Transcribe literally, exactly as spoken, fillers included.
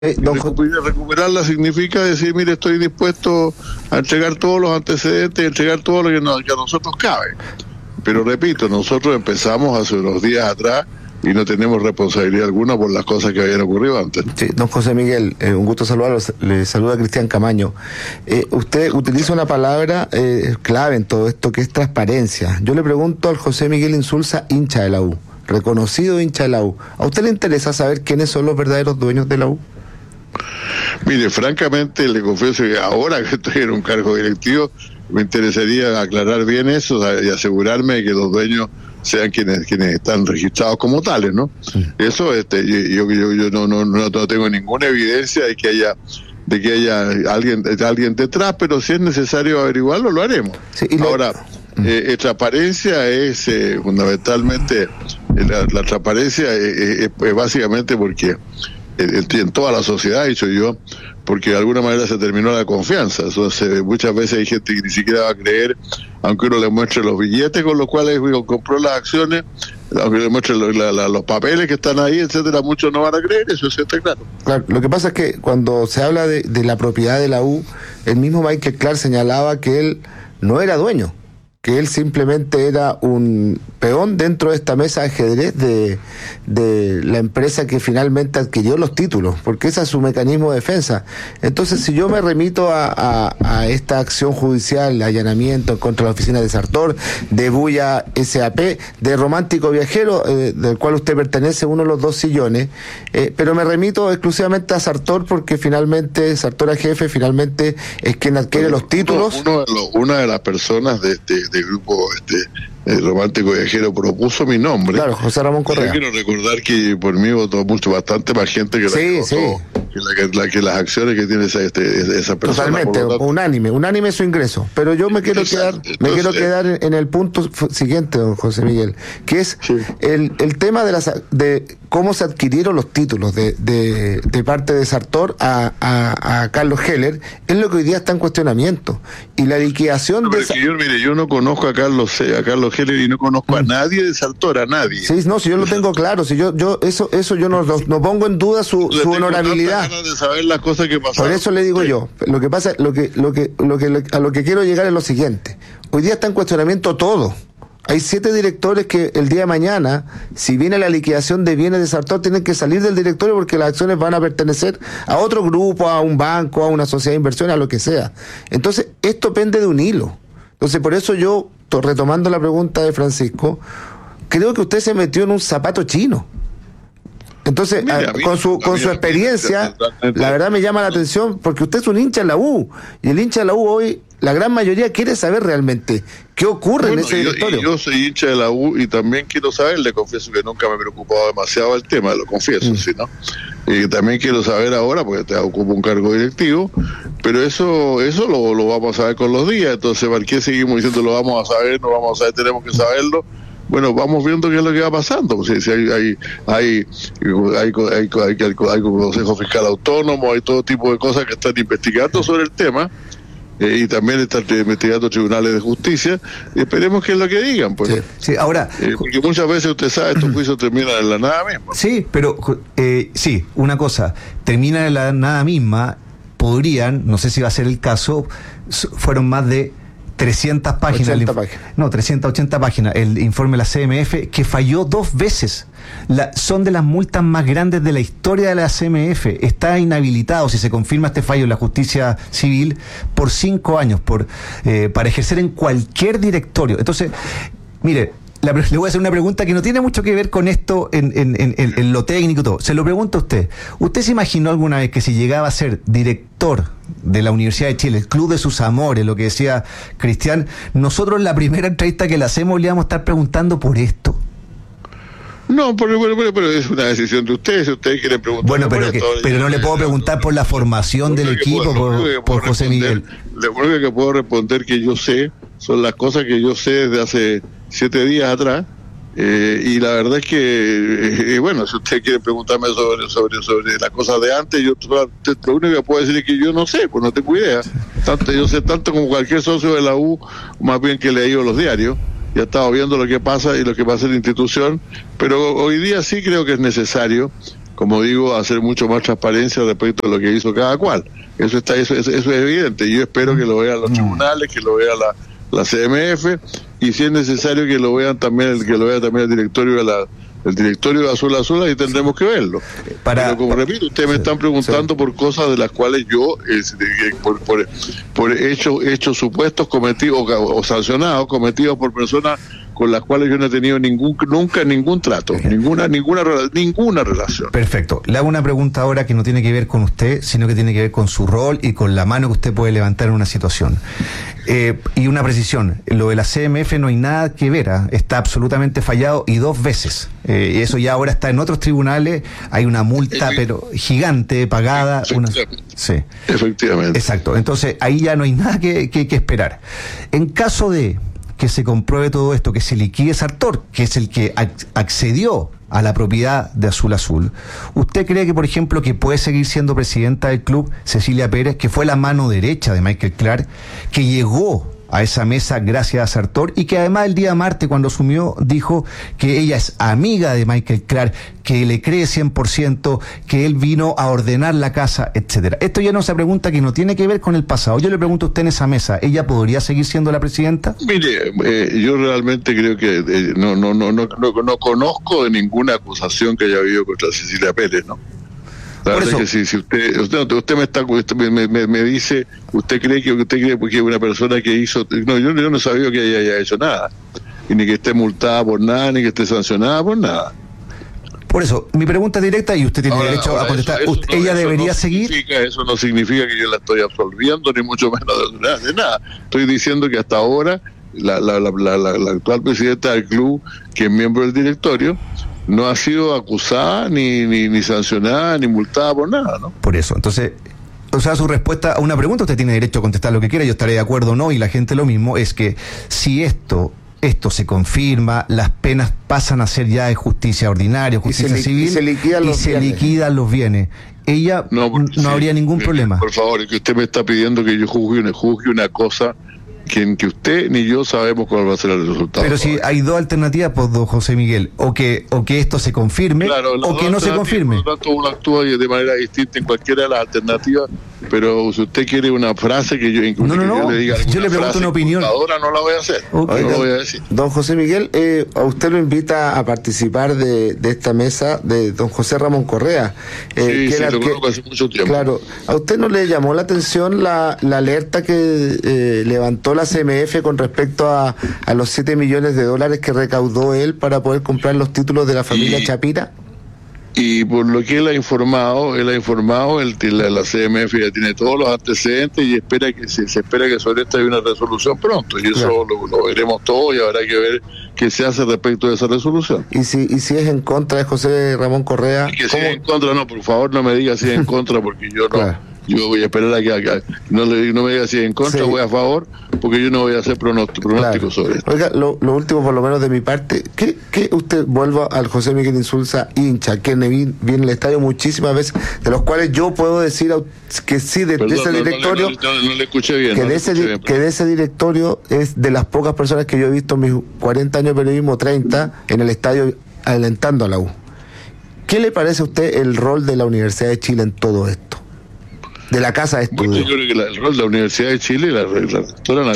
Eh, don Recuperar, recuperarla significa decir, mire, estoy dispuesto a entregar todos los antecedentes, entregar todo lo que, nos, que a nosotros cabe. Pero repito, nosotros empezamos hace unos días atrás y no tenemos responsabilidad alguna por las cosas que habían ocurrido antes. Sí, don José Miguel, eh, un gusto saludarlo. Le saluda Cristian Camaño. Eh, usted utiliza una palabra eh, clave en todo esto, que es transparencia. Yo le pregunto al José Miguel Insulza, hincha de la U, reconocido hincha de la U. ¿A usted le interesa saber quiénes son los verdaderos dueños de la U? Mire, francamente le confieso que ahora que estoy en un cargo directivo me interesaría aclarar bien eso y asegurarme de que los dueños sean quienes quienes están registrados como tales, ¿no? Sí. Eso, este, yo yo yo no no no tengo ninguna evidencia de que haya de que haya alguien alguien detrás, pero si es necesario averiguarlo lo haremos. Sí, y ahora lo... eh, transparencia es eh, fundamentalmente eh, la, la transparencia es, es, es básicamente porque en toda la sociedad, he dicho yo, porque de alguna manera se terminó la confianza. Entonces, muchas veces hay gente que ni siquiera va a creer, aunque uno le muestre los billetes con los cuales uno compró las acciones, aunque le muestre los, la, la, los papeles que están ahí, etcétera, muchos no van a creer, eso está claro. Claro, lo que pasa es que cuando se habla de, de la propiedad de la U, el mismo Michael Clark señalaba que él no era dueño, que él simplemente era un peón dentro de esta mesa de ajedrez de, de la empresa que finalmente adquirió los títulos, porque ese es su mecanismo de defensa. Entonces, si yo me remito a, a, a esta acción judicial, allanamiento contra la oficina de Sartor, de Bulla S A P, de Romántico Viajero, eh, del cual usted pertenece, uno de los dos sillones, eh, pero me remito exclusivamente a Sartor porque finalmente Sartor A G F finalmente es quien adquiere uno, los títulos. Uno, uno de los, una de las personas de este del grupo este el Romántico Viajero propuso mi nombre. Claro, José Ramón Correa. Yo quiero recordar que por mí votó mucho, bastante más gente que la sí, que votó, sí. que, la, que, la, que las acciones que tiene esa, este, esa persona. Totalmente, tanto, unánime, unánime su ingreso. Pero yo me quiero quedar, entonces, me quiero quedar en el punto siguiente, don José Miguel, que es sí. el, el tema de las de cómo se adquirieron los títulos de, de, de parte de Sartor a, a, a Carlos Heller, es lo que hoy día está en cuestionamiento. Y la liquidación no, de esa... yo, mire, yo no conozco a Carlos a Carlos Heller y no conozco mm. a nadie de Sartor, a nadie. Sí, no, si yo lo tengo claro, si yo, yo eso, eso yo no, no, no pongo en duda su, su tengo honorabilidad. Ganas de saber las cosas que pasaron. Por eso le digo sí. yo, lo que pasa, lo que, lo que, lo que, a lo que quiero llegar es lo siguiente. Hoy día está en cuestionamiento todo. Hay siete directores que el día de mañana, si viene la liquidación de bienes de Sartor, tienen que salir del directorio porque las acciones van a pertenecer a otro grupo, a un banco, a una sociedad de inversión, a lo que sea. Entonces, esto pende de un hilo. Entonces, por eso yo, retomando la pregunta de Francisco, creo que usted se metió en un zapato chino. Entonces, mira, a, con su con su experiencia, la verdad me llama la atención, porque usted es un hincha de la U, y el hincha de la U hoy, la gran mayoría quiere saber realmente qué ocurre bueno, en ese directorio. Yo, yo soy hincha de la U y también quiero saber, le confieso que nunca me he preocupado demasiado del tema, lo confieso, mm. ¿sí, no? Y también quiero saber ahora, porque te ocupo un cargo directivo, pero eso eso lo, lo vamos a saber con los días, entonces, ¿por qué seguimos diciendo lo vamos a saber, no vamos a saber, tenemos que saberlo? Bueno, vamos viendo qué es lo que va pasando. Si, si hay, hay, hay, hay, hay, hay, hay, hay Consejo Fiscal Autónomo, hay todo tipo de cosas que están investigando sobre el tema, eh, y también están investigando tribunales de justicia, y esperemos qué es lo que digan. Pues. Sí, sí, ahora... Eh, porque muchas veces usted sabe, estos juicios terminan en la nada misma. Sí, pero eh, sí, una cosa, terminan en la nada misma, podrían, no sé si va a ser el caso, fueron más de trescientas páginas, ochenta páginas. No, trescientas ochenta páginas, el informe de la C M F, que falló dos veces. La, son de las multas más grandes de la historia de la C M F. Está inhabilitado, si se confirma este fallo en la justicia civil, por cinco años, por eh, para ejercer en cualquier directorio. Entonces, mire, la, le voy a hacer una pregunta que no tiene mucho que ver con esto en, en, en, en, en lo técnico y todo. Se lo pregunto a usted. ¿Usted se imaginó alguna vez que si llegaba a ser director de la Universidad de Chile, el club de sus amores, lo que decía Cristian, nosotros en la primera entrevista que le hacemos le íbamos a estar preguntando por esto? No, pero, pero, pero, pero es una decisión de ustedes, si ustedes quieren preguntar. Bueno, pero, que, pero no le puedo preguntar por la formación del equipo, por, por José Miguel. Lo único que puedo responder que yo sé son las cosas que yo sé desde hace siete días atrás, eh, y la verdad es que, eh, bueno, si usted quiere preguntarme sobre sobre sobre las cosas de antes, yo lo único que puedo decir es que yo no sé, pues no tengo idea. Tanto yo sé tanto como cualquier socio de la U, más bien que he leído los diarios, y he estado viendo lo que pasa y lo que pasa en la institución, pero hoy día sí creo que es necesario como digo, hacer mucho más transparencia respecto a lo que hizo cada cual. Eso está, eso, eso, eso es evidente. Yo espero que lo vean los tribunales, que lo vea la, la C M F, y si es necesario que lo vean también, el que lo vea también el directorio de la el directorio de Azul Azul, ahí tendremos que verlo. Para, Pero como repito, ustedes me están preguntando sí. por cosas de las cuales yo, es, de, de, por, por, por hechos, hechos supuestos cometidos o, o sancionados, cometidos por personas con las cuales yo no he tenido ningún nunca ningún trato, okay. ninguna ninguna ninguna relación. Perfecto. Le hago una pregunta ahora que no tiene que ver con usted, sino que tiene que ver con su rol y con la mano que usted puede levantar en una situación. Eh, y una precisión, lo de la C M F no hay nada que ver, ¿eh? Está absolutamente fallado y dos veces. Eh, y eso ya ahora está en otros tribunales, hay una multa pero gigante pagada. Efectivamente. Una, sí. Efectivamente. Exacto. Entonces ahí ya no hay nada que, que, que esperar. En caso de que se compruebe todo esto, que se liquide Sartor, que es el que accedió a la propiedad de Azul Azul, ¿usted cree que, por ejemplo, que puede seguir siendo presidenta del club Cecilia Pérez, que fue la mano derecha de Michael Clark, que llegó a esa mesa gracias a Sartor, y que además el día martes, cuando asumió, dijo que ella es amiga de Michael Clark, que le cree cien por ciento, que él vino a ordenar la casa, etcétera? Esto ya no se pregunta, que no tiene que ver con el pasado. Yo le pregunto a usted en esa mesa, ¿ella podría seguir siendo la presidenta? Mire, eh, yo realmente creo que eh, no, no, no, no, no, no conozco de ninguna acusación que haya habido contra Cecilia Pérez, ¿no? La verdad es que si, si usted, usted usted me está usted me, me, me dice, usted cree que usted cree que una persona que hizo, no, yo, yo no sabía que ella haya hecho nada, y ni que esté multada por nada, ni que esté sancionada por nada. Por eso, mi pregunta es directa y usted tiene ahora, derecho ahora a contestar. Eso, eso no, ¿Ella debería no seguir? Eso no significa que yo la estoy absolviendo, ni mucho menos de nada. De nada. Estoy diciendo que hasta ahora la, la, la, la, la, la actual presidenta del club, que es miembro del directorio, no ha sido acusada, ni, ni, ni sancionada, ni multada por nada, ¿no? Por eso, entonces, o sea, su respuesta a una pregunta, usted tiene derecho a contestar lo que quiera, yo estaré de acuerdo o no, y la gente lo mismo, es que si esto... Esto se confirma, las penas pasan a ser ya de justicia ordinaria, justicia y se, civil, y se liquidan los y se bienes. liquidan los bienes. Ella no, no sí, habría ningún mire, problema. Por favor, que usted me está pidiendo que yo juzgue una, juzgue una cosa que, que usted ni yo sabemos cuál va a ser el resultado. Pero si hay dos alternativas, pues, don José Miguel, o que o que esto se confirme, claro, o que no se confirme. Por lo tanto, uno actúa de manera distinta en cualquiera de las alternativas, pero si usted quiere una frase que yo, no, no, no, que yo le diga yo le pregunto una opinión. Ahora no la voy a hacer, okay. no lo voy a decir. Don José Miguel, eh, a usted lo invita a participar de, de esta mesa de don José Ramón Correa. Eh, sí, que sí, era, lo conozco hace mucho tiempo. Claro, ¿a usted no le llamó la atención la, la alerta que eh, levantó la C M F con respecto a, a los siete millones de dólares que recaudó él para poder comprar los títulos de la familia y, Chapira? Y por lo que él ha informado, él ha informado, el, la, la C M F ya tiene todos los antecedentes y espera que se, se espera que sobre esto haya una resolución pronto, y eso claro. lo, lo veremos todo, y habrá que ver qué se hace respecto de esa resolución. Y si y si es en contra de José Ramón Correa, y que si es en contra, no, por favor no me diga si es en contra, porque yo no claro. Yo voy a esperar a que, a que no, le, no me diga si es en contra, sí. voy a favor, porque yo no voy a hacer pronóstico, pronóstico claro. sobre esto. Oiga, lo, lo último, por lo menos de mi parte, que, que usted vuelva al José Miguel Insulza hincha, que viene en el estadio muchísimas veces, de los cuales yo puedo decir que sí, de, Perdón, de ese no, directorio, no, no, no, no le escuché bien, que, no de ese, bien, que de ese directorio es de las pocas personas que yo he visto en mis cuarenta años de periodismo, treinta, en el estadio alentando a la U. ¿Qué le parece a usted el rol de la Universidad de Chile en todo esto? De la casa de estudios. Bueno, yo creo que la, el rol de la Universidad de Chile, la, la rectora